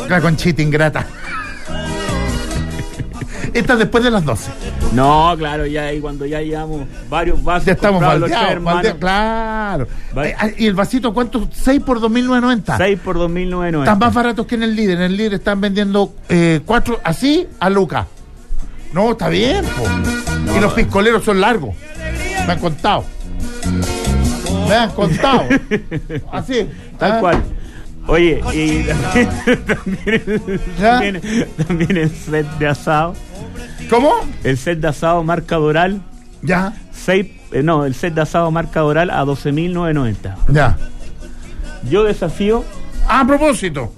La conchita ingrata. Esta es después de las 12. No, claro, ya ahí cuando ya llevamos varios vasos. Ya estamos baldeados, claro. ¿Y el vasito cuánto? 6 por 2.990. 6 por 2.990. Están más baratos que en el líder. En el líder están vendiendo 4 así a Luca. No, está bien, po. No, y los piscoleros son largos. Me han contado. Así. Tal cual. Oye, y también el set de asado. ¿Cómo? El set de asado marca Doral. Ya. El set de asado marca Doral a 12.990. Ya. Yo desafío. A propósito.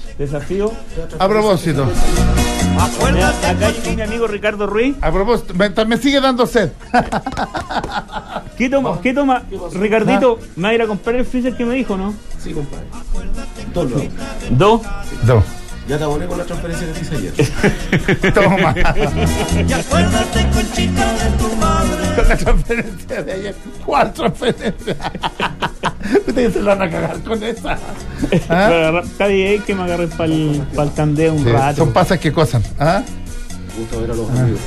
Acá hay mi amigo Ricardo Ruiz. A propósito, me sigue dando sed. ¿Qué toma? Ricardito, ¿me va a ir a comprar el freezer que me dijo, no? Sí, compadre. 2. Ya te aboné con la transferencia que te hice ayer. Toma. Y acuérdate, Conchita, de tu madre. Con la transferencia de ayer. ¿Cuál transferencia? Ustedes se lo van a cagar con esa. Está bien que me agarre para el tandeo un rato. Son pasas que cosan. Gusto ver a los amigos.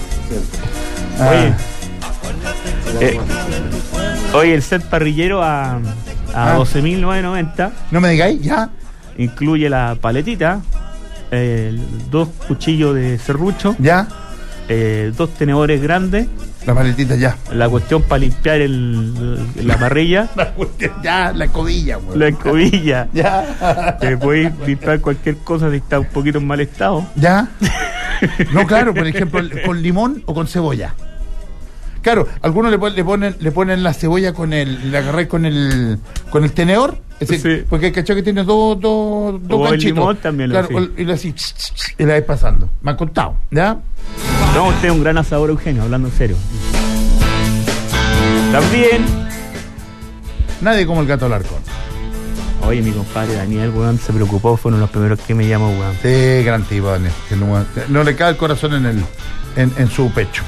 Oye, el set parrillero a 12.990. No me digáis, ya. Incluye la paletita, 2 cuchillos de serrucho, ya, 2 tenedores grandes, la paletita, ya, la cuestión para limpiar la parrilla, la escobilla, güey. La escobilla, ya, podéis limpiar cualquier cosa si está un poquito en mal estado, ya. No, claro, por ejemplo, con limón o con cebolla. Claro, algunos le ponen la cebolla le agarráis con el tenedor, sí. Porque el cacho que tiene dos ganchitos. El limón también, claro, y lo así, y la vais pasando. Me han contado, ¿ya? No, usted es un gran asador, Eugenio, hablando en serio. También. Nadie como el Gato Alarcón. Oye, mi compadre Daniel, weón, se preocupó, fue uno de los primeros que me llamó, weón. Sí, gran tipo, Daniel. No le cae el corazón en su pecho.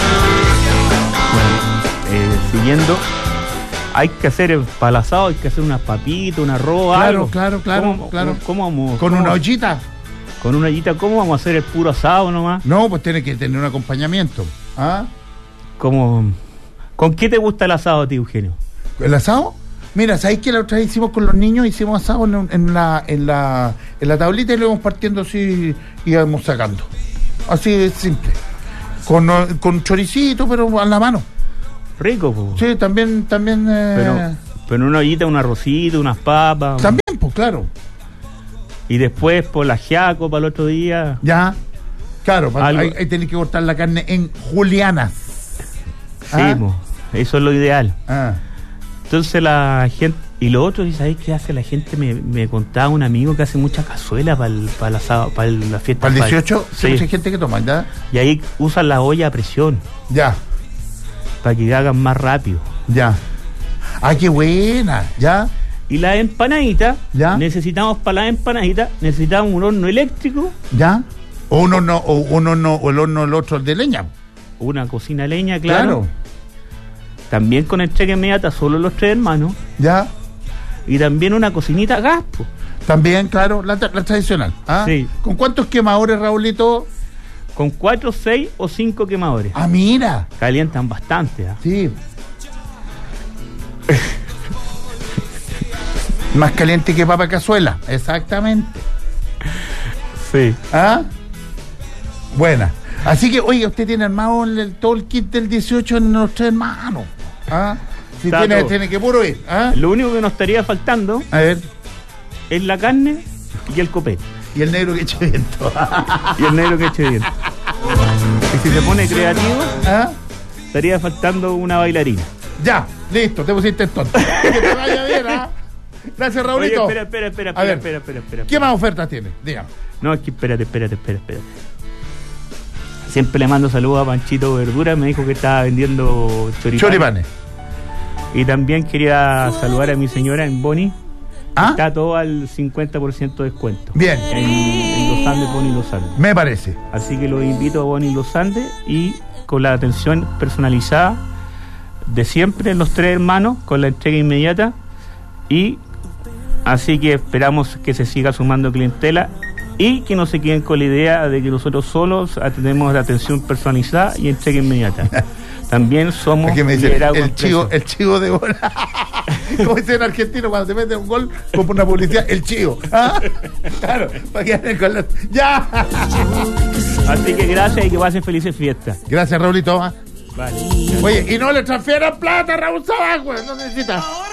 Siguiendo, hay que hacer para el asado, hay que hacer unas papitas, un arroz, algo. Claro. ¿Cómo vamos? ¿Con una ollita? Con una ollita, ¿cómo vamos a hacer el puro asado nomás? No, pues tiene que tener un acompañamiento. ¿Cómo? ¿Con qué te gusta el asado a ti, Eugenio? ¿El asado? Mira, ¿sabéis que la otra vez hicimos con los niños? Hicimos asado en la tablita y lo íbamos partiendo así y íbamos sacando. Así de simple. Con choricito, pero a la mano. Rico, pues. Sí, también. Pero una ollita, un arrocito, unas papas. También, pues, claro. Y después, por la ajiaco para el otro día. Ya. Claro, ahí tenés que cortar la carne en julianas. Sí, pues, eso es lo ideal. Entonces la gente. Y lo otro, ¿sabes qué hace la gente? Me contaba un amigo que hace mucha cazuela para el asado, para la fiesta. ¿Para el 18? Sí. Hay gente que toma, ¿ya? Y ahí usan la olla a presión. Ya. Para que hagan más rápido. Ya. ¡Ay, qué buena! ¿Ya? Y las empanaditas, ¿ya? Necesitamos un horno eléctrico. ¿Ya? O un horno, o el horno, el otro de leña. Una cocina de leña, claro. También con entrega inmediata, solo los 3 hermanos. ¿Ya? Y también una cocinita a gas, pues. También, claro, la tradicional. Sí. ¿Con cuántos quemadores, Raulito? Con 4, 6 o 5 quemadores. Mira. Calientan bastante, Sí. Más caliente que papa cazuela. Exactamente. Sí. Buena. Así que, oye, usted tiene armado todo el kit del 18 en los 3 hermanos. Si tiene que puro ir. Lo único que nos estaría faltando, a ver, es la carne y el copete. Y el negro que eche viento. Y si se pone creativo, estaría faltando una bailarina. Ya, listo, te pusiste tonto. Que te vaya bien, Gracias, Raulito. Oye, espera. ¿Qué más ofertas tiene? Dígame. No, es que espérate. Siempre le mando saludos a Panchito Verdura, me dijo que estaba vendiendo choripanes. Y también quería saludar a mi señora en Boni. Está todo al 50% de descuento. Bien. En Los Andes, Boni Los Andes. Me parece. Así que los invito a Boni Los Andes y con la atención personalizada de siempre en los 3 hermanos, con la entrega inmediata. Y así que esperamos que se siga sumando clientela Y que no se queden con la idea de que nosotros solos atendemos la atención personalizada y entrega inmediata. También somos aquí me dice, el chivo de bola. Como dice en argentino cuando se mete un gol, como una publicidad, el chivo. ¿Ah? Claro, para que anden con las... ¡Ya! Así que gracias y que pasen felices fiestas. Gracias, Raulito. Vale. Oye, y no le transfieran plata a Raúl Sabag, no necesita.